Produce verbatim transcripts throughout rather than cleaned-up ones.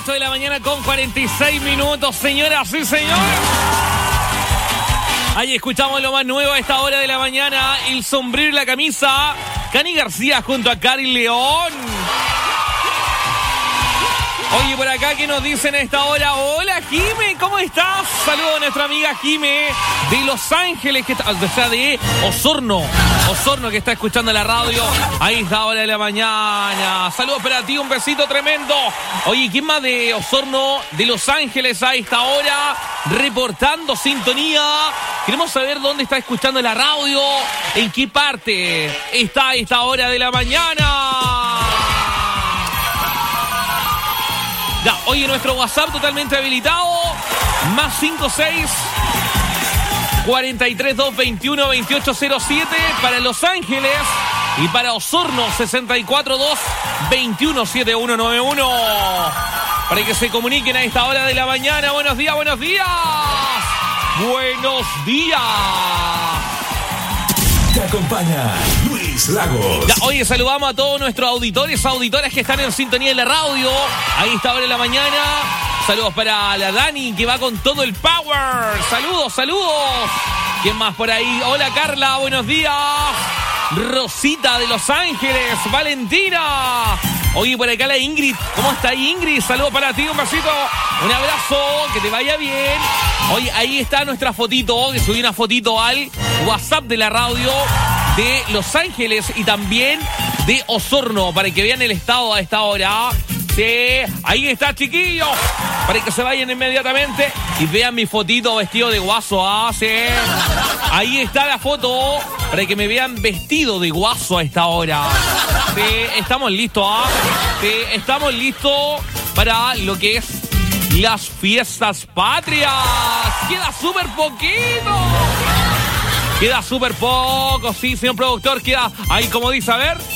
ocho de la mañana con cuarenta y seis minutos, señoras y señores. Ahí escuchamos lo más nuevo a esta hora de la mañana. El sombrero y la camisa. Cani García junto a Cari León. Oye, por acá, ¿qué nos dicen a esta hora? Hola, Jime, ¿cómo estás? Saludos a nuestra amiga Jime de Los Ángeles, que está, o sea, de Osorno. Osorno, que está escuchando la radio a esta hora de la mañana. Saludos para ti, un besito tremendo. Oye, ¿quién más de Osorno, de Los Ángeles a esta hora? Reportando sintonía. Queremos saber dónde está escuchando la radio, en qué parte está a esta hora de la mañana. Ya, oye, nuestro WhatsApp totalmente habilitado. Más cinco seis cuatro tres dos veintiuno veintiocho cero siete para Los Ángeles. Y para Osorno, sesenta y cuatro dos veintiuno setenta y uno noventa y uno. Para que se comuniquen a esta hora de la mañana. Buenos días, buenos días. Buenos días. Te acompaña Luis Lagos. Ya, oye, saludamos a todos nuestros auditores, auditoras que están en sintonía de la radio. Ahí está ahora en la mañana. Saludos para la Dani, que va con todo el power. Saludos, saludos. ¿Quién más por ahí? Hola, Carla, buenos días. Rosita de Los Ángeles, Valentina. Oye, por acá la Ingrid. ¿Cómo está ahí, Ingrid? Saludos para ti, un besito, un abrazo, que te vaya bien. Oye, ahí está nuestra fotito, que subí una fotito al WhatsApp de la radio de Los Ángeles y también de Osorno, para que vean el estado a esta hora. Sí, ahí está, chiquillos, para que se vayan inmediatamente y vean mi fotito vestido de guaso. Ah, sí. Ahí está la foto, para que me vean vestido de guaso a esta hora. Sí, estamos listos, ¿ah? Sí, estamos listos para lo que es las fiestas patrias. Queda súper poquito. Queda súper poco, sí, señor productor. Queda ahí, como dice, a ver.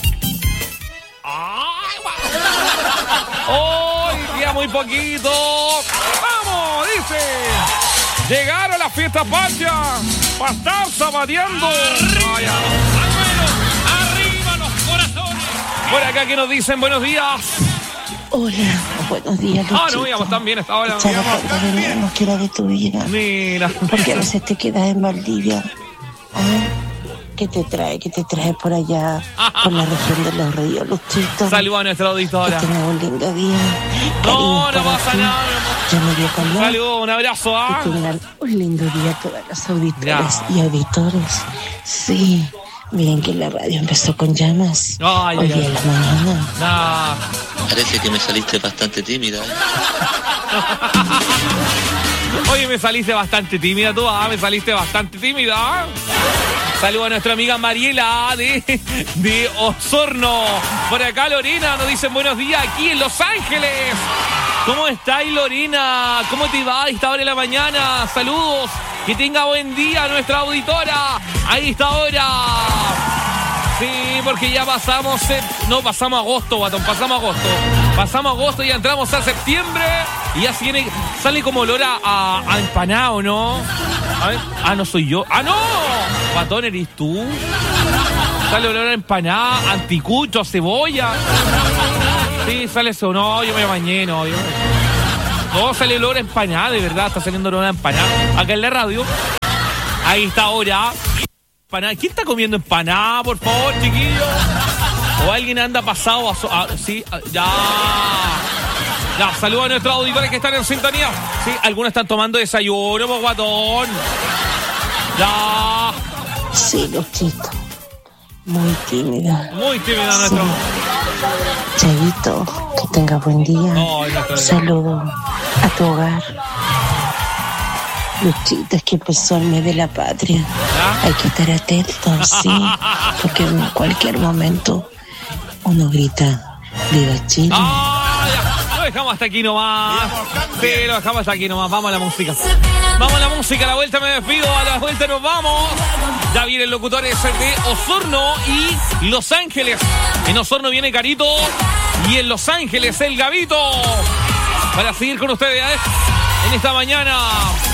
¡Hoy queda muy poquito! ¡Vamos! Dice. Llegaron las fiestas patrias para estar zapateando. ¡Arriba! ¡Arriba los corazones! Por acá, ¿qué nos dicen? Buenos días. Hola, buenos días, Luchito. Ah, no, ya están bien esta hora. Echaba por venir, no quiero de tu vida. Mira. Porque a veces te quedas en Valdivia. ¿Ah? ¿Qué te trae? ¿Qué te trae por allá? Por la región de Los Ríos, Luchito. Saludos a nuestra auditora. Que tengas un lindo día. No, Cariños no para pasa ti. nada. Ya me dio calor. Saludos, un abrazo, ¿ah? Que tengan un lindo día todas las auditoras Ya. y auditores. Sí, miren que la radio empezó con llamas. Ay, Hoy ay, en la mañana. Nah. Parece que me saliste bastante tímida, ¿eh? Oye, me saliste bastante tímida tú, ¿ah? Me saliste bastante tímida, ¿ah? Saludos a nuestra amiga Mariela de, de Osorno. Por acá Lorena nos dicen buenos días aquí en Los Ángeles. ¿Cómo estáis, Lorena? ¿Cómo te va a esta hora de la mañana? Saludos. Que tenga buen día nuestra auditora a esta hora. Sí, porque ya pasamos... sep- No, pasamos agosto, Batón, pasamos agosto. Pasamos agosto y ya entramos a septiembre. Y ya viene, sale como olor a, a, a empanado, ¿no? A ver. Ah, no soy yo. ¡Ah, no! Batón, ¿eres tú? Sale olor a empanada, anticucho, a cebolla. Sí, sale eso. No, yo me bañé, no. Yo... No, sale olor a empanada, de verdad. Está saliendo olor a empanada. Acá en la radio. Ahí está ahora. Empanada. ¿Quién está comiendo empanada, por favor, chiquillos? O alguien anda pasado a... So- a- sí, a- ya... Ya, saludos a nuestros auditores que están en sintonía. Sí, algunos están tomando desayuno, pues, guatón. Ya. Sí, Luchito. Muy tímida. Muy tímida Sí. nuestro... Chaguito, que tenga buen día. Ay, nuestro- Saludo a tu hogar. Luchito, es que empezó el mes de la patria. ¿Ya? Hay que estar atentos, sí. Porque en cualquier momento uno grita, ¡Viva Chile! Ah, ya. Lo dejamos hasta aquí nomás. Sí, lo dejamos hasta aquí nomás. Vamos a la música. Vamos a la música. A la vuelta me despido. A la vuelta nos vamos. Ya vienen locutores de Osorno y Los Ángeles. En Osorno viene Carito y en Los Ángeles el Gabito. Para seguir con ustedes, ¿eh? En esta mañana.